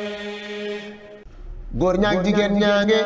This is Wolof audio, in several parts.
góor ñaag jigéen ñaange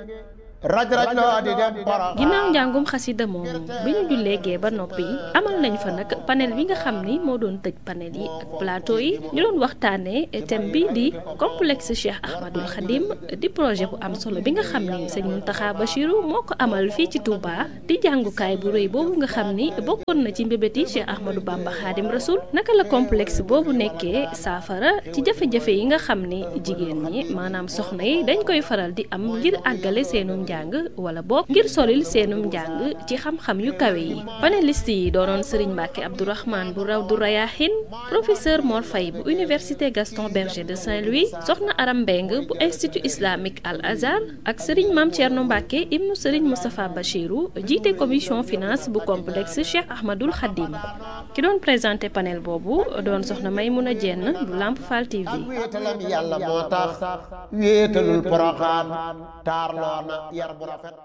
raj loo di dem Porokhane. ginnaaw njàngum xasida moomu bi ñu jullee gee ba noppi amal nañ fa nag panel bi nga xam ni moo doon tëj panel yi ak plateau yi ñu doon waxtaanee thème bi di complexe Cheikh Ahmadul Khadim di projet bu am solo bi nga xam ni sëñ Mountakha Bachirou moo ko amal fii ci Touba di jàngukaay bu rëy boobu nga xam ni bokkoon na ci mbébét yi Cheikh Ahmadou Bamba Khadim Rasoul naka la complexe boobu nekkee saafara ci jafe-jafe yi nga xam ni jigéen ñi maanaam soxna yi dañ koy faral di am ngir àggale seenum njàng wala boog ngir solil seenum njàng ci xam-xam yu kawe yi panéliste yi doonoon Serigne Mbacke Abdourahmane bu Rawdu Rayahin professeur Mor Faye bu université Gaston Berger de Saint-Louis soxna Aram Mbeng bu institut islamique Al Azhar ak Serigne Mame Thierno Mbacke ibnu Serigne Moustapha Bachirou jiite commission finance bu complexe Cheikh Ahmadul Khadim ki doon présenté panel boobu doon soxna Maymouna Dieng bu Lamp Fall TV. wéetalam yàlla moo tax wéetalul Porokhane taarloo na yar bu rafet.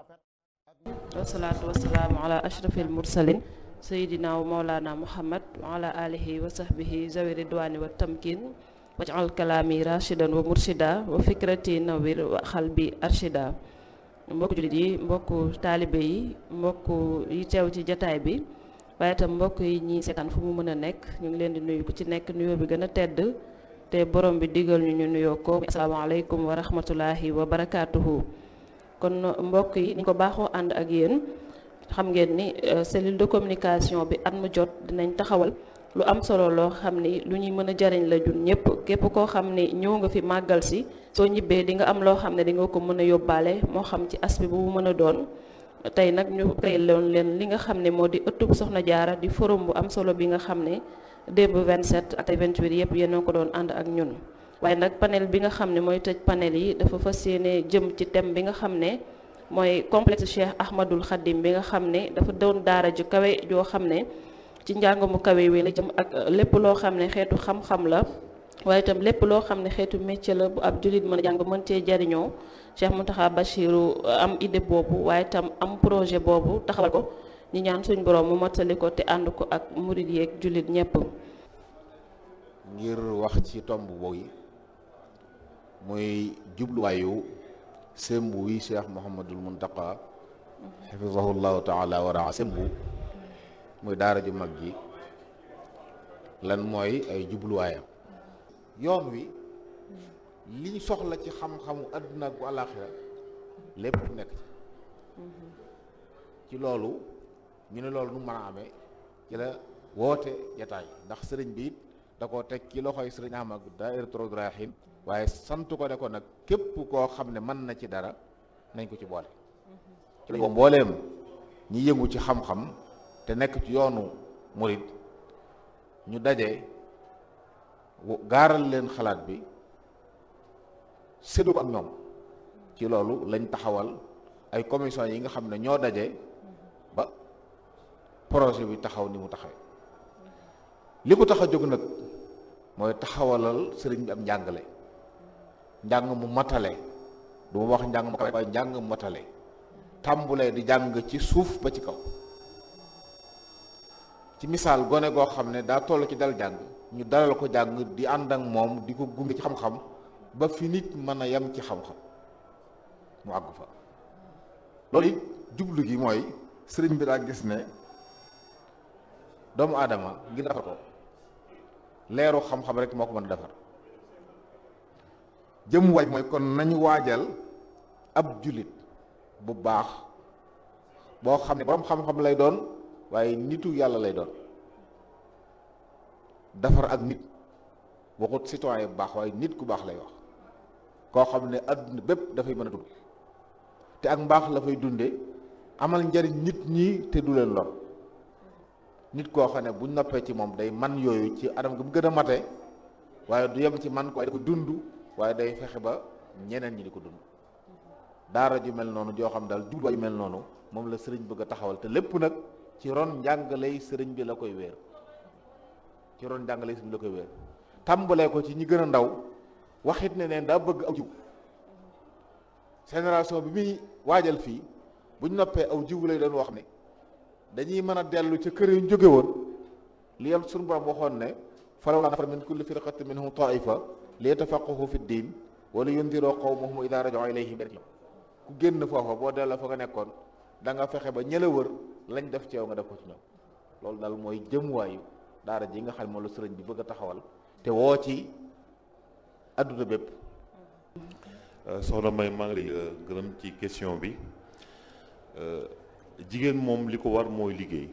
wasalaatu wasalaamu ala ashrafil mursalin sayidina wa maulana muhammad wa ala alihi wa sahbihi zawi ridwani wa tamkin waj'al kalaami rashidan wa murshida wa fikrati nawir wa xalbi arshida. mbokku jullit yi mbokku taalibe yi mbokku yi teew ci jataay bi waaye itam mbokk yi ñi seetaan fu mu mën a nekk ñu ngi leen di nuyu ku ci nekk nuyoo bi gën a tedd te borom bi digal ñu nuyoo ko asalaamaaleykum wa rahmatulahi wa barakaatuhu. kon mbokk yi ni ko baaxoo ànd ak yéen xam ngeen ni cellule de communication bi at mu jot dinañ taxawal lu am solo loo xam ni lu ñuy mën a jariñ la jun ñëpp képp koo xam ni ñëw nga fi màggal si soo ñibbee di nga am loo xam ne di nga ko mën a yóbbaale moo xam ci aspect bu mu mën a doon. tey nag ñu créé loon leen li nga xam ne moo di ëttub Soxna Jaara di forum bu am solo bi nga xam ne démb 27 ak 28 yëpp yéen a ko doon ànd ak ñun. waaye nag panel bi nga xam ne mooy tëj panel yi dafa fas yéene jëm ci thème bi nga xam ne mooy complexe Cheikh Ahmadul Khadim bi nga xam ne dafa doon daara ju kawe joo xam ne ci njàng mu kawe wi la jëm ak lépp loo xam ne xeetu xam-xam la waaye itam lépp loo xam ne xeetu métier la bu ab jullit mën a jàng mën cee jariñoo Cheikh Mountakha Bachirou am idée boobu waaye itam am projet boobu taxawal ko ñi ñaan suñ borom mu mottali ko te ànd ko ak murid yeeg jullit ñépp ngir wax ci tomb boobu muy jubluwaayu sembu wi Cheikh Mouhamadul Mountakha xafizahullahu taala wa raa sembu muy daara ju mag ji lan mooy ay jubluwaayam yoon wi liñ soxla ci xam-xamu àdduna ak bu àllaaxira lépp nekk ci loolu ñu ne loolu nu mën a amee ci la woote jataay ndax sëriñ bi it da koo teg ci loxoy sëriñ Ahmad daayiratu Rawdu Rayaahiin waaye sant ko ne ko nag képp koo xam ne mën na ci dara nañ ko ci boole ci lañ mbooleem ñi yëngu ci xam-xam te nekk ci yoonu murid ñu daje gaaral leen xalaat bi séddu ko ak ñoom ci loolu lañ taxawal ay commission yi nga xam ne ñoo daje ba projet bi taxaw ni mu taxawee li ko tax a jóg nag mooy taxawalal sëriñ bi am njàngale njàng mu matale du ma wax njàng mu kawe waaye njàng mu matale tàmbulee di jàng ci suuf ba ci kaw ci misaal gone goo xam ne daa toll ci dal jàng ñu dalal ko jàng di ànd ak moom di ko gunge ci xam-xam ba fi nit mën a yem ci xam-xam mu àgg fa loolu it jublu gi mooy sëriñ bi daa gis ne doomu aadama ngir defar ko leeru xam-xam rek moo ko mën a defar jëm waaj mooy kon nañu waajal ab jullit bu baax boo xam ne borom xam-xam lay doon waaye nitu yàlla lay doon defar ak nit waxut citoyen bu baax waaye nit ku baax lay wax koo xam ne adduna bépp dafay mën a dund te ak mbaax la fay dunde amal njariñ nit ñi te du leen lor nit koo xam ne buñ noppee ci moom day man yooyu ci anam gi mu gën a mate waaye du yem ci man ko waaye da ko dund waaye day fexe ba ñeneen ñi di ko dund daara ju mel noonu joo xam daal jubluwaay ju mel noonu moom la sëriñ bëgg a taxawal te lépp nag ci ron njàngaley sëriñ bi la koy wéer ci ron njàngaley sëriñ bi la koy wéer tàmbalee ko ci ñi gën a ndaw waxit ne neen daa bëgg aw jiw génération bi muy waajal fii buñ noppee aw jiw lay doon wax ne dañuy mën a dellu ca kër yu jóge woon li suñu borom waxoon ne falawlaa nafara min kulli firqatin minhum taifa li yatafaqqahu fi ddin wala yundiroo qawmahum idaa raja'uu ilayhim, ku génn foofa boo delloo fa nga nekkoon da nga fexe ba ñëla wër lañ def ci yow nga def ko ci ñoom. loolu daal mooy jëmuwaayu daara ji nga xam ne moom la sëriñ bi bëgg a taxawal te woo ci adduna bépp. soxna May maa ngi lay gërëm ci question bi. jigéen moom li ko war mooy liggéey,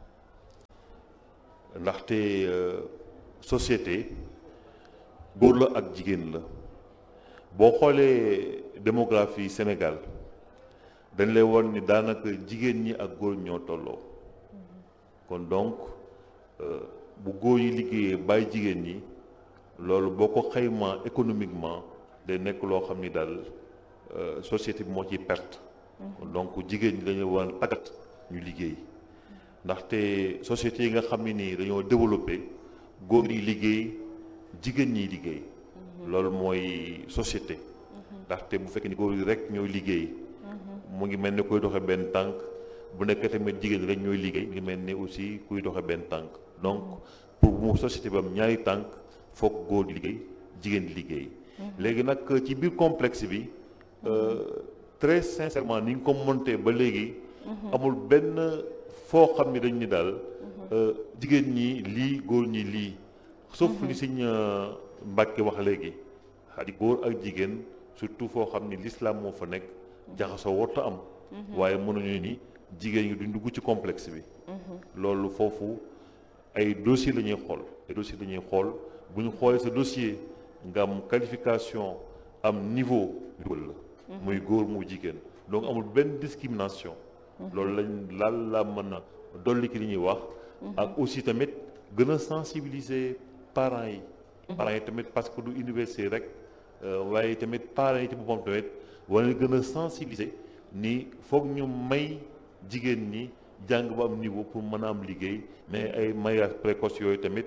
ndaxte société góor la ak jigéen la. boo xoolee démographie Sénégal dañ lay won ni daanaka jigéen ñi ak góor ñoo tolloo. kon donc bu góor yi liggéeyee bàyyi jigéen ñi, loolu boo ko xaymaa économiquement day nekk loo xam ni daal société bi moo ciy perte. donc jigéen ñi dañu war a tàggat ñu liggéey, ndaxte société yi nga xam ne nii dañoo développé góor yi liggéey jigéen ñiy liggéey. loolu mooy société. ndaxte bu fekkee ni góor yi rek ñooy liggéey mu ngi mel ni kuy doxe benn tànk, bu nekkee tamit jigéen rek ñooy liggéey mu ngi mel ni aussi kuy doxe benn tànk. donc pour mu société bi am ñaari tànk foog góor di liggéey jigéen di liggéey. léegi nag ci biir complexe bi très sincèrement ni nga ko monté ba léegi amul benn foo xam ni dañ ni daal jigéen ñi lii góor ñi lii, sauf li Sëñ Mbàkke wax léegi xadi góor ak jigéen surtout foo xam ni l'islam moo fa nekk jaxasoo warta am. waaye mënuñu ni jigéen ñi duñ dugg ci complexe bi. loolu foofu ay dossier la ñuy xool, ay dossier la ñuy xool. bu ñu xoolee sa dossier nga am qualification am niveau dugal la. muy góor muy jigéen, donc amul benn discrimination. loolu lañ la mën a dolli ki li ñuy wax. ak aussi tamit gën a sensibiliser parents yi. parents yi tamit parce que du université rek waaye tamit parents yi ci boppam tamit war na gën a sensibiliser ni foog ñu may jigéen ñi jàng ba am niveau pour mën a am liggéey. mais ay mariage précoce yooyu tamit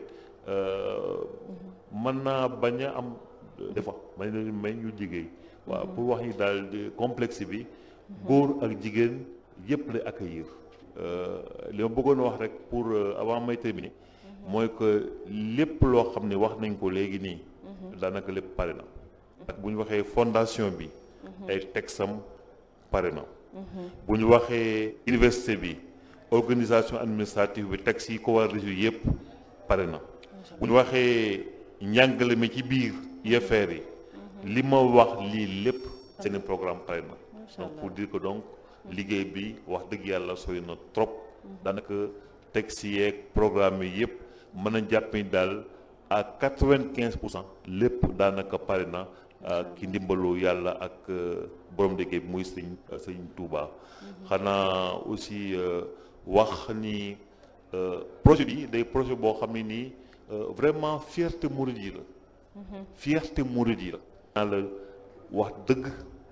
mën naa bañ a am des fois may leen may ñu liggéey. waaw pour wax ni daal complexe bi góor ak jigéen yëpp lay accueillir. li ma bëggoon wax rek pour avant may terminer mooy que lépp loo xam ne wax nañ ko léegi nii daanaka lépp pare na. ak bu ñu waxee fondation bi ay texam pare na. bu ñu waxee université bi organisation administrative bi texte yi ko war a résoudre yëpp pare na. bu ñu waxee njàngale mi ci biir UFR yi li ma wax lii lépp seen programme pare na. donc pour dire que donc liggéey bi wax dëgg yàlla sooy na trop. daanaka texte yeeg programme yi yëpp mën a jàpp ni daal à 95% lépp daanaka pare na ki ndimbalu yàlla ak borom liggéey bi muy sëñ Touba. xanaa aussi wax ni projet bi day projet boo xam ne nii vraiment fierté mouride yi la. fierté mouride yi la. naa la wax dëgg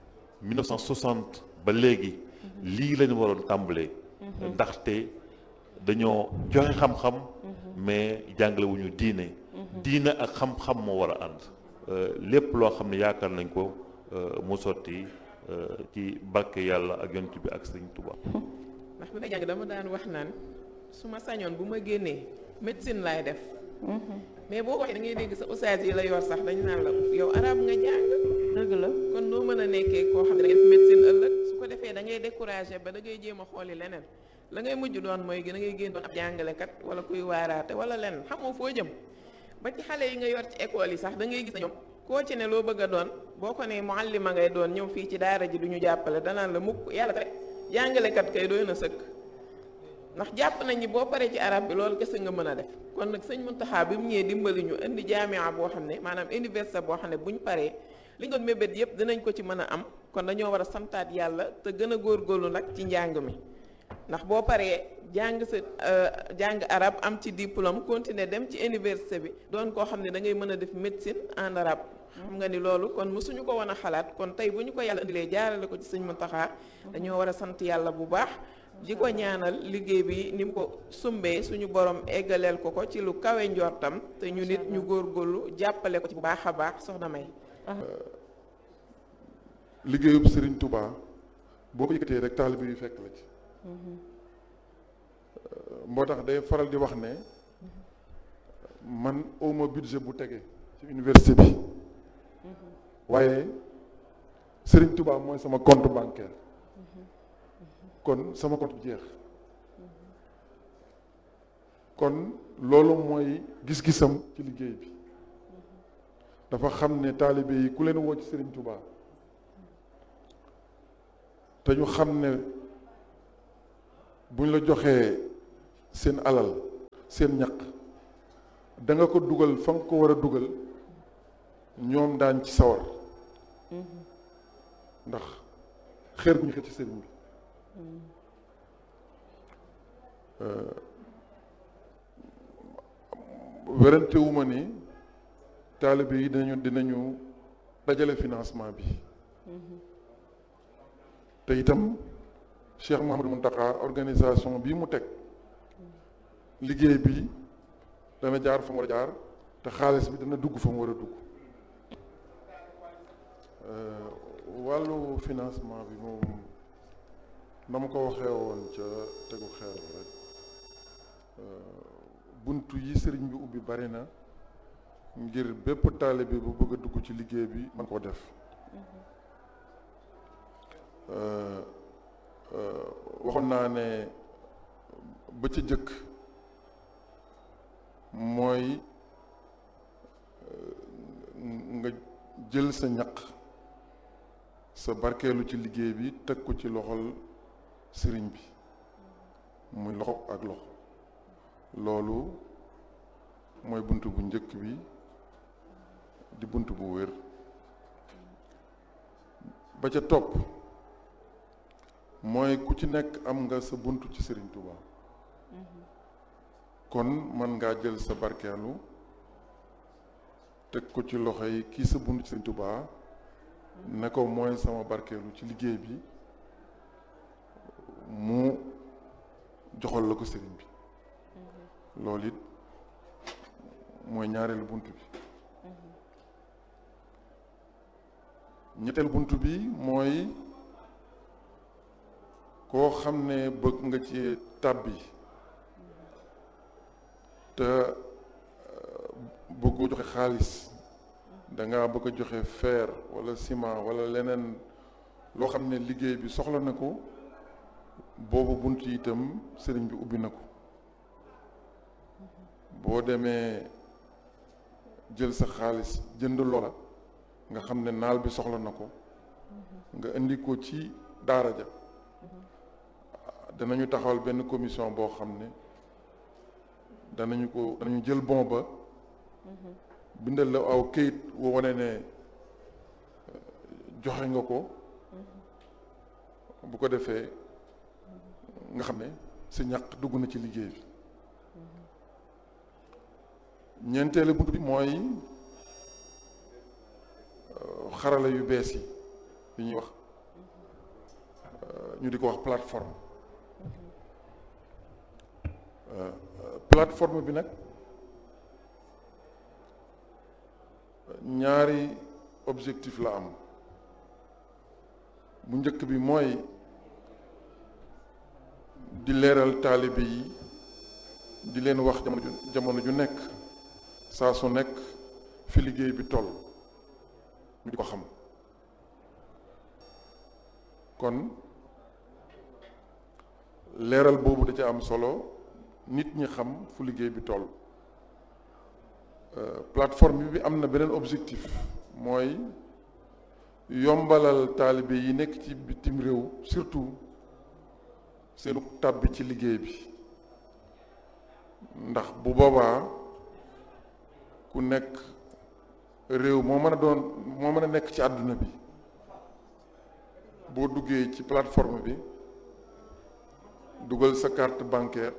1960 ba léegi lii lañu waroon tàmbalee. ndaxte dañoo joxe xam-xam mais jàngale wu ñu diine. diine ak xam-xam moo war a ànd. lépp loo xam ne yaakaar nañ ko mu sotti ci barke yàlla ak yonent bi ak Sëriñ Tuubaa. ndax bi may jàng dama daan wax naan su ma sañoon bu ma génnee médecine laay def. mais boo waxee da ngay dégg sa ustaas yi la yor sax dañu naan la yow arab nga jàng. dëgg la kon noo mën a nekkee koo xam ne da ngay def médecine ëllëg su ko defee da ngay découragé ba da ngay jéem a xooli leneen la ngay mujj doon mooy da ngay génn doon ab jàngalekat wala kuy waaraate wala leneen xamoo foo jëm. ba ci xale yi nga yor ci école yi sax da ngay gis na ñoom koo ci ne loo bëgg a doon boo ko ne muallima ngay doon ñëw fii ci daara ji du ñu jàppale danaan la mukk yàlla rek jàngalekat kay doy na sëkk. ndax jàpp nañ ni boo paree ci arab bi loolu kese nga mën a def kon nag sëñ Muntaxa bi mu ñëwee dimbali ñu indi jaamia boo xam ne maanaam université boo xam ne bu ñu paree li ñu doon mébét yëpp dinañ ko ci mën a am kon dañoo war a santaat yàlla te gën a góorgóorlu nag ci njàng mi ndax boo paree jàng sa jàng arab am ci diplôme continuer dem ci université bi doon koo xam ne da ngay mën a def médecine en arabe xam nga ni loolu kon mësuñu ko woon a xalaat kon tey bu ñu ko yàlla indilee jaarale ko ci sëñ Muntaxa dañoo war a sant yàlla bu baax di ko ñaanal liggéey bi ni mu ko sumbee suñu borom eggaleel ko ko ci lu kawe njortam te ñu nit ñu góorgóorlu jàppale ko ci bu baax a baax soxna May. liggéeyub Serigne Touba boo ko yëkkatee rek taalibe yu fekk la ci. moo tax day faral di wax ne man awma budget bu tege ci université bi waaye Serigne Touba mooy sama compte bancaire kon sama compte bi jeex kon loolu mooy gis-gisam ci liggéey bi dafa xam ne taalibe yi ku leen woo ci Serigne Touba te ñu xam ne buñ la joxee seen alal seen ñaq da nga ko dugal fa nga ko war a dugal ñoom daan ci sawar ndax xeer bu ñu xëcc ci sëriñ bi werante wu ma ni taalibe yi dinañu dajale financement bi te itam Cheikh Mouhamadou Mountakha organisation bi mu teg liggéey bi dana jaar fa mu war a jaar te xaalis bi dana dugg fa mu war a dugg wàllu financement bi moom na ma ko waxee woon ca tegu xeer bi rek buntu yi sëriñ bi ubbi bari na ngir bépp taalibe bu bëgg a dugg ci liggéey bi man koo def waxoon naa ne ba ca jëkk mooy nga jël sa ñaq sa barkeelu ci liggéey bi teg ko ci loxol sëriñ bi muy loxo ak loxo loolu mooy bunt bu njëkk bi di bunt bu wér ba ca topp mooy ku ci nekk am nga sa bunt ci Sëriñ Tuuba kon man ngaa jël sa barkeelu teg ko ci loxo yi kii sa bunt ci Sëriñ Tuuba ne ko mooy sama barkeelu ci liggéey bi mu joxal la ko sëriñ bi loolu it mooy ñaareelu bunt bi ñetteel bunt bi mooy koo xam ne bëgg nga ci tàbbi te bëggoo joxe xaalis danga bëgg a joxe fer wala ciment wala leneen loo xam ne liggéey bi soxla na ko boobu bunt yi itam sëriñ bi ubbi na ko boo demee jël sa xaalis jënd loola nga xam ne naal bi soxla na ko nga indi ko ci daara ja danañu taxawal benn commission boo xam ne danañu jël bon ba bindal la aw këyit woo wane ne joxe nga ko bu ko defee nga xam ne sa ñaq dugg na ci liggéey bi ñeenteelu bunt bi mooy xarala yu bees yi ñuy wax ñu di ko wax plateforme plateforme bi nag ñaari objectif la am bu njëkk bi mooy di leeral taalibe yi di leen wax jamono ju nekk saa su nekk fi liggéey bi toll ñu di ko xam kon leeral boobu da ca am solo nit ñi xam fu liggéey bi toll plateforme bi am na beneen objectif mooy yombalal taalibe yi nekk ci bitim réew surtout seenu tàbbi ci liggéey bi ndax bu boobaa ku nekk réew moo mën a nekk ci àdduna bi boo duggee ci plateforme bi dugal sa carte bancaire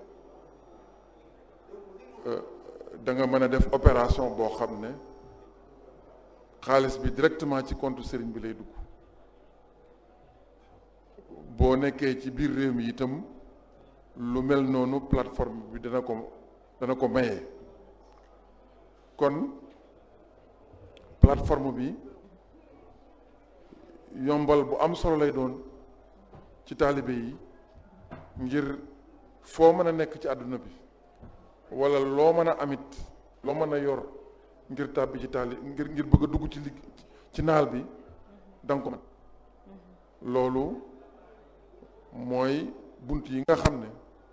da nga mën a def opération boo xam ne xaalis bi directement ci compte sëriñ bi lay dugg boo nekkee ci biir réew mi itam lu mel noonu plateforme bi dana ko maye kon plateforme bi yombal bu am solo lay doon ci taalibe yi ngir foo mën a nekk ci àdduna bi wala loo mën a amit loo mën a yor ngir tàbbi ci ngir bëgg a dugg ci naal bi danga ko man loolu mooy bunt yi nga xam ne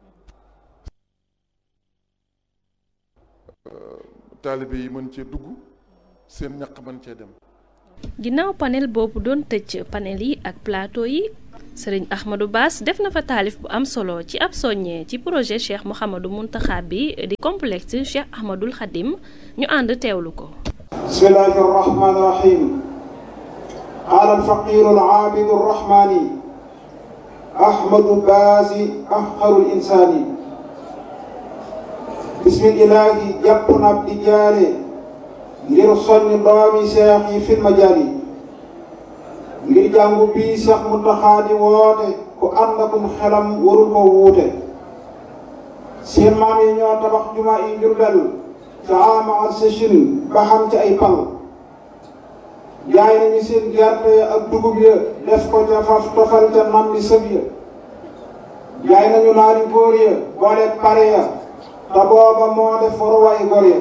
taalibe yi mën cee dugg seen ñaq mën cee dem. ginnaaw panel boobu doon tëj panel yi ak plateau yi sëriñ Ahmadou Bass def na fa taalif bu am solo ci ab soññee ci projet Cheikh Mouhamadou Mountakha bi di complexe Cheikh Ahmadoul Khadim ñu ànd teewlu ko. bismillahi rahmani rahim qaala alfaqiru alaabidu arrahmani Ahmadou Bass afqarul insaani bismillahi jàpp na ab di jaare ngir soññ doomi seex yi fil majaal yi ngir jàngu bii Seex Muntaxa di woote ku ànd akum xelam warul ko wuute seen maam yi ñoo tabax jumaa yi Jurbel ca ama ak sëchin ba xam ci ay pal jaay nañu seen gerte ya ak dugub ya def ko ca faf tofal ca nam li sëb ya jaay nañu naari góor ya booleeg pare ya te booba moo def waruwaay gor ya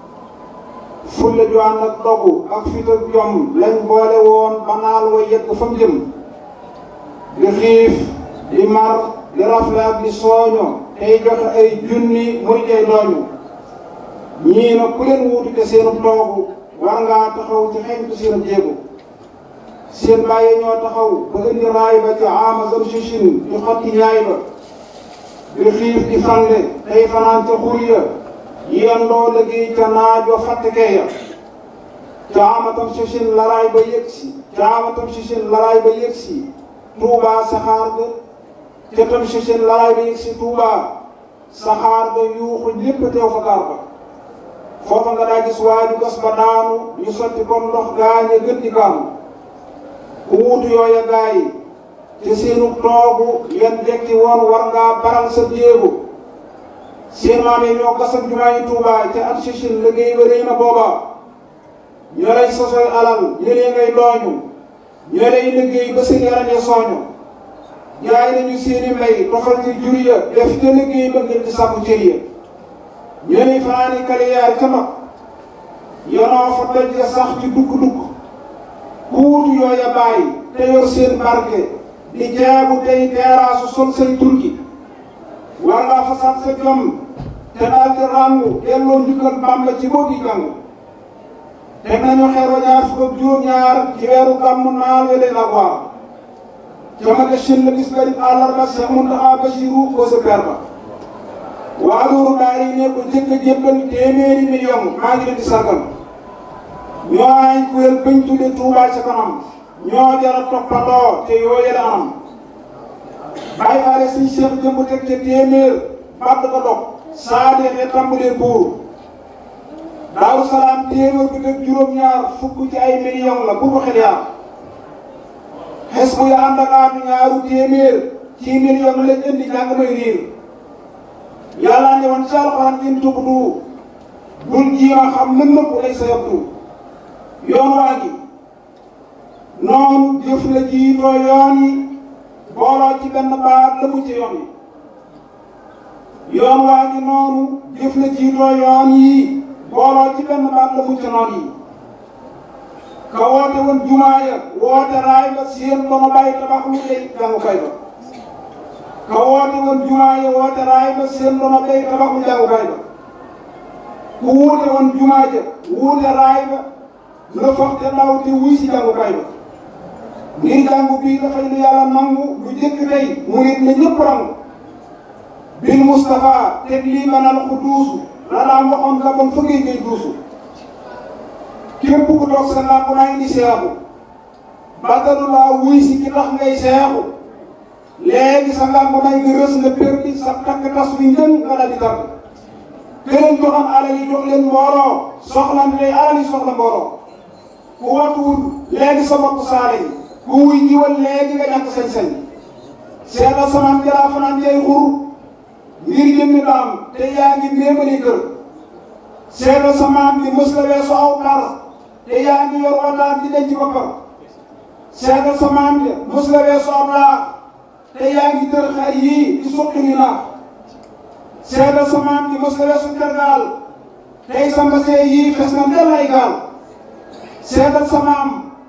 fulle ju ànd ak dogu ak fit ak jom lañ boole woon ba naal wa yegg fa mu jëm di xiif di mar di rafle ak di sooño tey joxe ay junni muy jay dooñu ñii na ku leen wuutu te seenu toogu war ngaa taxaw ci xeñtu seenam jéego seen bàyyi ñoo taxaw ba indi raay ba ci amazon sichin di xotti ñaay ba di xiif di fande tey fanaan ca xur ya yendoo liggéey ca naaj wa fàttekee ya caamatam sichin laraay ba yëgsi caamatam sichin laraay ba yëgsi Tuubaa saxaar ga ca tam sichin laraay ba yëgsi Tuubaa saxaar ga yuuxu lépp teew fa gaar ba foofa nga daa gis waaju gas ba daanu ñu sotti comme ndox gaañe gën di kaanu ku wuutu yooya gaay te seenu toogu yan jekki woon war ngaa baral sa jéego seen maam yi ñoo gasam jumaa yi Tuubaa ca at sichin liggéey ba rëy na booba ñoo lay sosoy alal ñëlee ngay dooñu ñoo lay liggéey ba seen yaram ya sooñu jaay nañu seeni mbay tofal ci jur ya def te liggéey ba ngir di sàkku cër ya ñoo lay fanaani kaliyaar ca mag yonoo fa doj ya sax ci dugg-dugg ku wutu yooya bàyyi te yor seen barke di jaabu tey teeraasu sol say turki war ngaa fasaat sa jom te daal di ràngu delloo njukkal Bàmba ci boo gi jàng teg nañu xeer wa ñaar fukk ak juróom-ñaar ci weeru gàmmu naal we leen ak waar jamage shin la bis garib àllarba Seex Muntaxa Basiru ko sa per ba waa loolu daal yi ne ko jëkk a jébbal téeméeri million maa ngi leen di sargal ñoo ay kuréel bañ tudde Tuubaa ca kanam ñoo jara toppandoo te yooye la anam bàyyi faale suñ Seex jëmb teg ca téeméer badd ko dog saa deexee tàmbalee buur Daaru Salaam téeméer bi teg juróom-ñaar fukk ci ay million la bu ko xel yaar xes bu ya ànd ak aatu ñaaru téeméer ci million lañ indi jàng may riir yàlla ne woon ci alxuraan in tubdu bul jiima xam mën nëpp lay sa yabdu yoon waa ngi noonu jëf la jiitoo yoon yi booloo ci benn baat la mu ci yoon yi yoon waa ngi noonu jëf la jiitoo yoon yi booloo ci benn baat la mu ci noon yi ka woote woon jumaa ya woote raay ba seen ba ma bàyyi tabax lu lay jàngukaay ba ka woote woon jumaa ya woote raay ba seen ba ma bàyyi tabax lu jàngukaay ba ku wuute woon jumaa ja wuute raay ba la foog te ndaw te wuy si jàngukaay ba ngir jàngu bii dafay lu yàlla nangu lu jëkk tey mu nit ne ñëpp rangu bil Mustafa teg lii manal ku duusu la daan waxoon la bon fa ngay duusu képp ku toog sa làmp naa indi seexu batalu laa wuy si ki tax ngay seexu léegi sa làmp naa ngi rës nga perdi sa takk tas bi njën nga dal di tàgg te leen joxoon alal yi jox leen mbooloo soxla tey alal yi soxla mbooloo ku watuwul léegi sa bopp saale yi ku wuy jiwal léegi nga ñàkk sañ-sañ seetal samaan jalaa fanaan jay xur ngir jëmmi daam te yaa ngi méemali kër seetal samaan bi mës la weesu aw par te yaa ngi yor wataan di denc boppam seetal samaan bi mës la weesu aw laax te yaa ngi tër xar yii di suqi ni naax seetal samaan bi mës la weesu tergaal tey sa mbasee yii fes na del ay gaal seetal samaam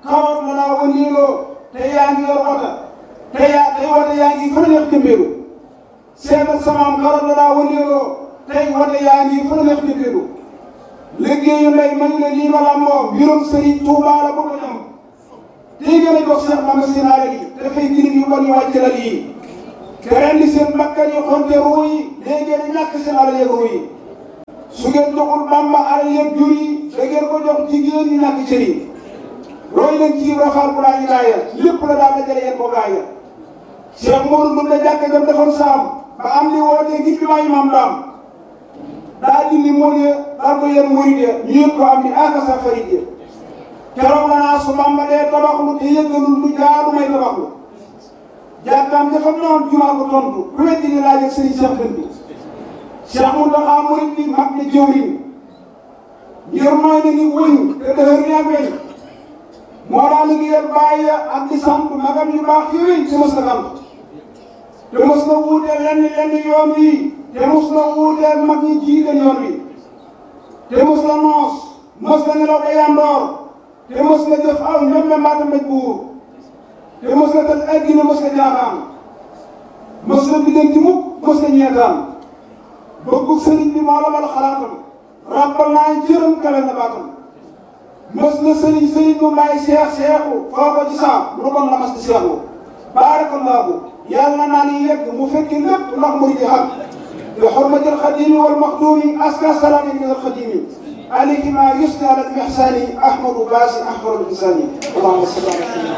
xaroot la naa wëndeeloo te yaa ngi yor wota tey wota yaa ngi fa neex jëmbeelu seetal samaam xaroot la naa wëndeeloo tey wota yaa ngi fa neex jëmbeelu liggéeyu ndey man la lii ma làmboo mbirum Sëriñ Tuubaa la bëgg a ñam tey gën a jox Seex Bamba seen alal yi dafay jirim yu bon yu wàcc lal yi te rendi seen bakkan yi xonte ruu yi léegi ngeen ñàkk seen alal yeeg ruu yi su ngeen joxul Bamba alal yeeg jur yi da ngeen ko jox jigéen ñi ñàkk cër yi roy leen ci rafaal bu laa ñu laaya lépp la daal dajale yéen ko gaaya Cheikh Modou Ndoum la jàkk jam defoon saam ba am li wootee ngir bi maayi maam daam daa dindi mool ya daal ko yéen murid ya ñu yëg ko am ni akasa farid ya keroog la naa su Bamba dee tabaxlu te yëggalul lu jaadu may tabaxlu jàkkaam dafa noon jumaa ko tontu ku weddi ni laaj ak sëriñ Cheikh Dënd bi Cheikh Mountakha murid bi mag ne jëwriñ ngir mooy na ni wëñ te dëhër ni ak weñ moo daa liggéeyal bàyyi ak di sant magam yu baax yooyu te mos na sant te mos na wuuteel lenn yoon wi te mos na wuuteel mag ñi jiite yoon wi te mos na noos mos na nelaw ba yandoor te mos na jëf aw ñoom mbaata mbéj buur te mos na tëj addina mos na jaaxaan mos na biddanti mukk mos na ñeetaan bëggu sëriñ bi moo la bal xalaatam rappal naa jërëm kawe na baatam mos na sëriñ bu may seexu foo ko ci saam lu bon la mas di seexu baarakallaahu yàlla naa ni yegg mu fekki lépp ndax murid yi xam bi xurmatil xadimi wal maxdumi aska salaami min al xadimi alayhi ma yusni ala al ihsani ahmadu baasi ahmadu bisani allahumma salli ala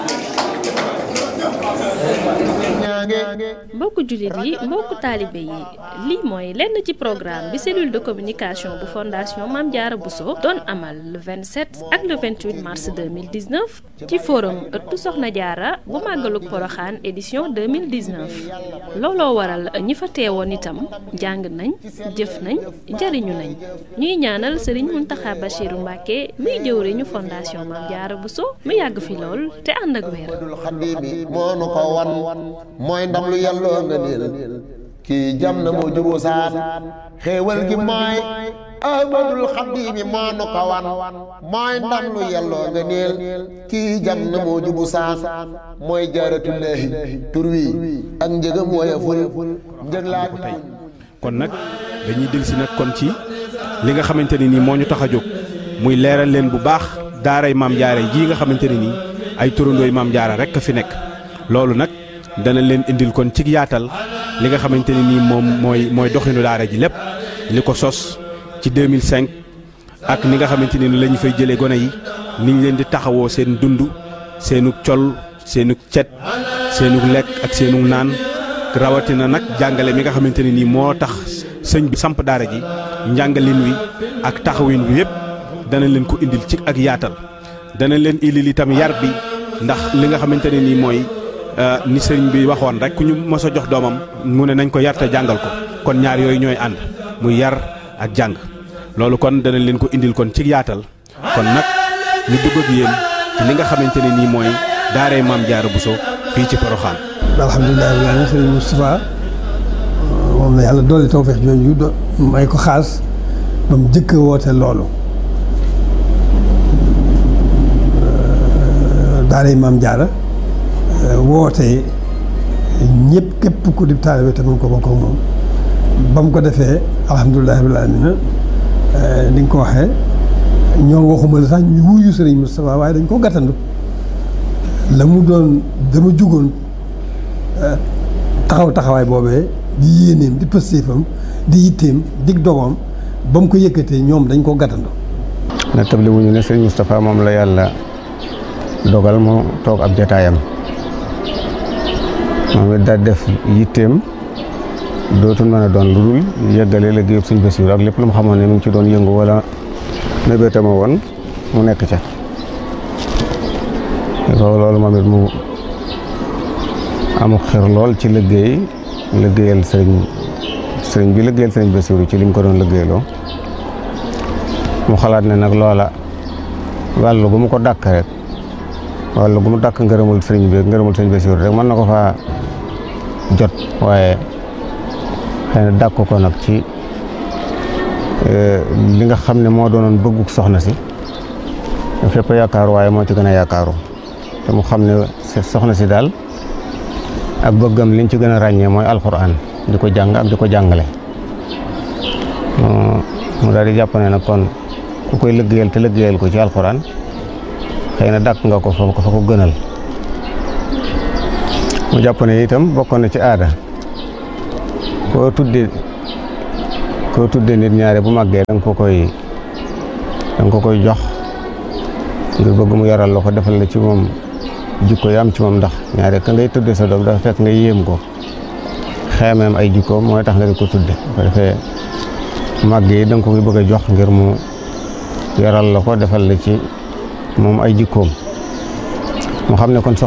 mbokku jullit yi mbokku taalibe yi lii mooy lenn ci programme bi cellule de communication bu fondation Mame Diarra Bousso doon amal le 27 ak le 28 mars 2019 ci forum ëttu Soxna Diarra bu màggalug Poroxaan édition 2019 looloo waral ñi fa teewoon itam jàng nañ jëf nañ jariñu nañ ñuy ñaanal Serigne Mountakha Bachirou Mbacké muy jëwriñu fondation Mame Diarra Bousso mu yàgg fi lool te ànd ak wér. mooy ndam lu yàlloo nga niil kii jam na moo jubu saan xéewal gi mooy ahmadul xadimi moo nu ko wan mooy ndam lu yàlloo nga niil kii jam na moo jubu saan mooy jaaratullaahi tur wi ak njëgam woyeful njëg laa ko tey kon nag dañuy delsi nag kon ci li nga xamante ne nii moo ñu tax a jóg muy leeral leen bu baax daaray Mame Diarra ji nga xamante ne nii ay turandooy Mame Diarra rekk fi nekk loolu nag dana leen indil kon ci yaatal li nga xamante ne nii moom mooy doxinu daara ji lépp li ko sos ci 2005 ak ni nga xamante ne ni la ñu fay jëlee gone yi ni ñu leen di taxawoo seen dund seenu col seenu cet seenu lekk ak seenu naan rawatina nag jàngale mi nga xamante ne nii moo tax sëñ bi samp daara ji njàngalin wi ak taxawin wi yëpp dana leen ko indil ci ak yaatal dana leen indil itam yar bi ndax li nga xamante ne nii mooy ni sëriñ bi waxoon rek ku ñu mos a jox doomam mu ne nañ ko yar te jàngal ko kon ñaar yooyu ñooy ànd muy yar ak jàng loolu kon dana leen ko indil kon ci yaatal kon nag ñu dugg ak yéen ci li nga xamante ne nii mooy daaray Mame Diarra Bousso fii ci Porokhane. alhamdulilah rabbil aalamiin sëriñ Moustapha moom la yàlla doole tawfeex jooju may ko xaas ba mu jëkk woote loolu daaray Mame Diarra woote ñëpp képp ku di taalibe te mun ko bokk ak moom ba mu ko defee alhamdulilah rabbil aalamiin ni nga ko waxee ñoom waxuma la sax ñu wuyu sëriñ Moustapha waaye dañ ko gàttandu la mu doon dama jugoon taxawaay boobee di yéeneem di pëstéefam di yitteem dig dogoom ba mu ko yëkkatee ñoom dañ ko gàttandu. na tabli wuñu ne sëriñ Moustapha moom la yàlla dogal mu toog ab jataayam moom it daal def yitteem dootul mën a doon lu dul yëggale liggéeyub Sëriñ Bassirou ak lépp lu mu xamoon ne mu ngi ci doon yëngu wala mébétama woon mu nekk ca loolu moom it mu amul xër lool ci liggéeyal sëriñ bi liggéeyal Sëriñ Bassirou ci li mu ko doon liggéeyloo mu xalaat ne nag loola wàllu gu mu ko dàkk rek wàllu gu mu dàkk ngërëmul sëriñ bi ngërëmul Sëriñ Bassirou rek mën na ko faa jot waaye xëy na dàkk ko nag ci li nga xam ne moo doonoon bëgguk soxna si fépp yaakaaru waaye moo ci gën a yaakaaru te mu xam ne soxna si daal ak bëggam liñ ci gën a ràññee mooy alxuraan di ko jàng ak di ko jàngale. mu daal di jàpp ne nag kon ku koy liggéeyal te liggéeyal ko ci alxuraan xëy na dàkk nga ko fa ko gënal. mu jàpp ne itam bokkoon na ci aada koo tudde nit ñaare bu màggee danga ko koy jox ngir bëgg mu yaral la ko defal la ci moom jikko yi am ci moom ndax ñaare ka ngay tudde sa doom dafa fekk nga yéem ko xeemeem ay jikkoom mooy tax nga di ko tudde ko defee màgg yi danga ko koy bëgg a jox ngir mu yaral la ko defal la ci moom ay jikkoom mu xam ne kon